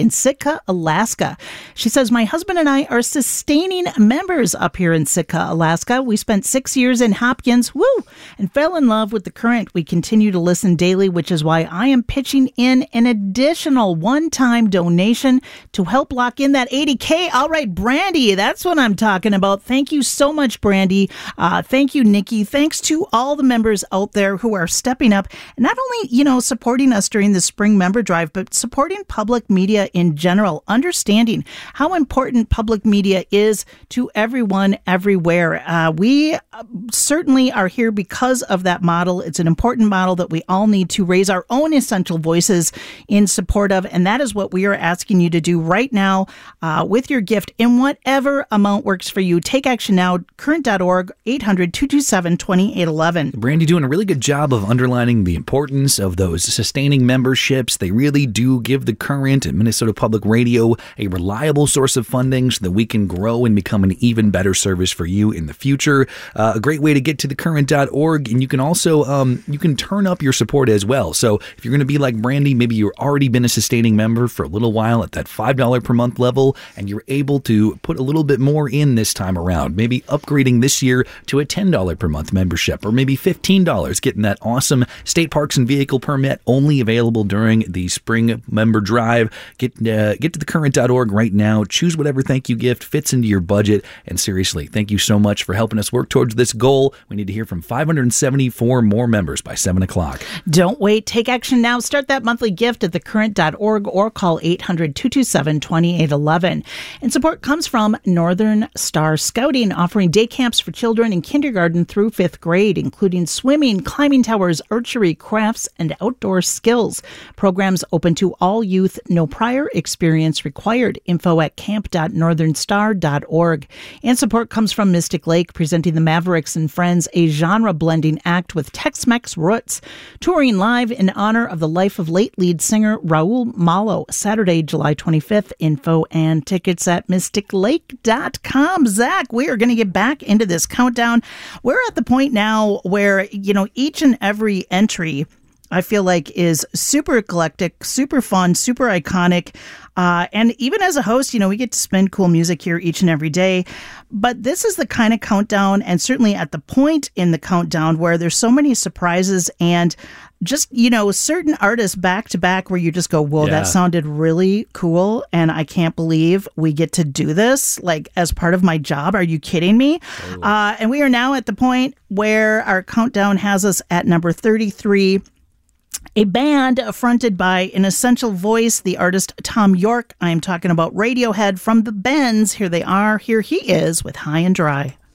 in Sitka, Alaska. She says, my husband and I are sustaining members up here in Sitka, Alaska. We spent 6 years in Hopkins, and fell in love with the Current. We continue to listen daily, which is why I am pitching in an additional one-time donation to help lock in that $80K. All right, Brandy, that's what I'm talking about. Thank you so much, Brandy. Thank you, Nikki. Thanks to all the members out there who are stepping up and not only, supporting us during the spring member drive, but supporting public media in general, understanding how important public media is to everyone everywhere. We certainly are here because of that model. It's an important model that we all need to raise our own essential voices in support of, and that is what we are asking you to do right now with your gift in whatever amount works for you. Take action now, current.org, 800-227-2811. Brandy doing a really good job of underlining the importance of those sustaining memberships. They really do give the Current and Minnesota Public Radio a reliable source of funding so that we can grow and become an even better service for you in the future. A great way to get to thecurrent.org, and you can also you can turn up your support as well. So if you're going to be like Brandy, maybe you've already been a sustaining member for a little while at that $5 per month level, and you're able to put a little bit more in this time around, maybe upgrading this year to a $10 per month membership, or maybe $15, getting that awesome state parks and vehicle permit only available during the spring member drive. Get to thecurrent.org right now. Choose whatever thank you gift fits into your budget. And seriously, thank you so much for helping us work towards this goal. We need to hear from 574 more members by 7 o'clock. Don't wait. Take action now. Start that monthly gift at thecurrent.org or call 800-227-2811. And support comes from Northern Star Scouting, offering day camps for children in kindergarten through 5th grade, including swimming, climbing towers, archery, crafts, and outdoor skills. Programs open to all youth. No prior experience required. Info at camp.northernstar.org. And support comes from Mystic Lake, presenting the Mavericks and Friends, a genre-blending act with Tex-Mex roots. Touring live in honor of the life of late lead singer Raul Malo, Saturday, July 25th. Info and tickets at mysticlake.com. Zach, we are going to get back into this countdown. We're at the point now where, each and every entry, I feel like, is super eclectic, super fun, super iconic. And even as a host, we get to spin cool music here each and every day. But this is the kind of countdown, and certainly at the point in the countdown where there's so many surprises and just, certain artists back to back where you just go, whoa, that sounded really cool. And I can't believe we get to do this as part of my job. Are you kidding me? Oh. And we are now at the point where our countdown has us at number 33. A band fronted by an essential voice, the artist Tom York. I am talking about Radiohead from the Bends. Here they are. Here he is with High and Dry.